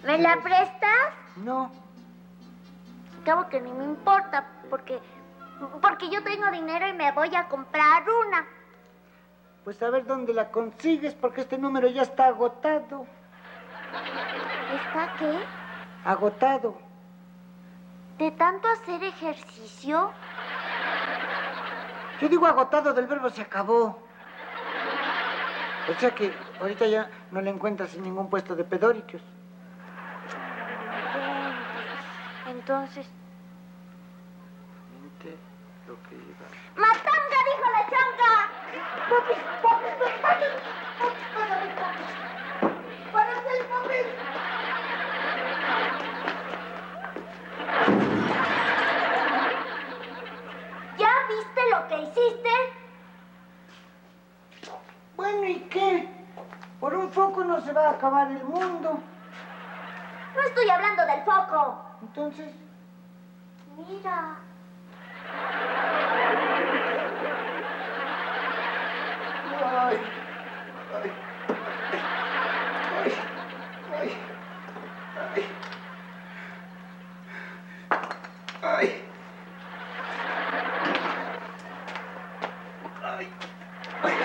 ¿Me la prestas? No. Acabo que ni me importa, porque yo tengo dinero y me voy a comprar una. Pues a ver dónde la consigues, porque este número ya está agotado. ¿Está qué? Agotado. ¿De tanto hacer ejercicio? Yo digo agotado, del verbo se acabó. O sea que ahorita ya no la encuentras en ningún puesto de pedoricos. Entonces... Lo que iba... ¡Matanga, dijo la changa! ¡Papi, papi, papi! ¡Pásame, papi! ¡Párate el papel! ¿Ya viste lo que hiciste? Bueno, ¿y qué? Por un foco no se va a acabar el mundo. No estoy hablando del foco. Entonces... Mira. Ay, ay, ay, ay, ay, ay, ay.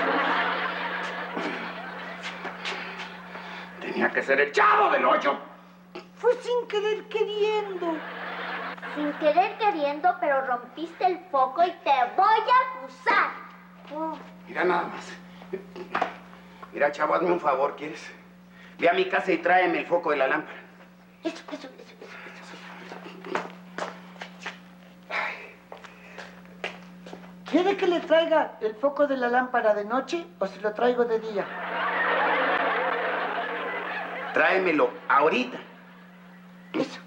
Tenía que ser el Chavo del Ocho. Fue sin querer queriendo. Sin querer queriendo, pero rompiste el foco y te voy a acusar. Mira nada más. Mira, Chavo, hazme un favor, ¿quieres? Ve a mi casa y tráeme el foco de la lámpara. Eso. ¿Quiere que le traiga el foco de la lámpara de noche o se lo traigo de día? Tráemelo ahorita. Eso.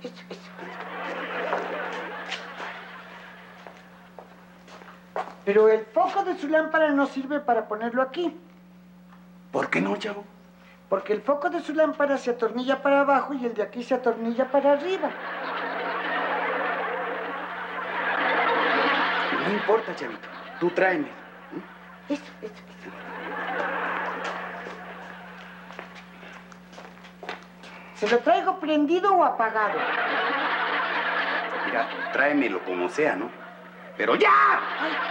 Pero el foco de su lámpara no sirve para ponerlo aquí. ¿Por qué no, Chavo? Porque el foco de su lámpara se atornilla para abajo y el de aquí se atornilla para arriba. No importa, Chavito. Tú tráeme. Eso. ¿Se lo traigo prendido o apagado? Mira, tráemelo como sea, ¿no? ¡Pero ya! Ay.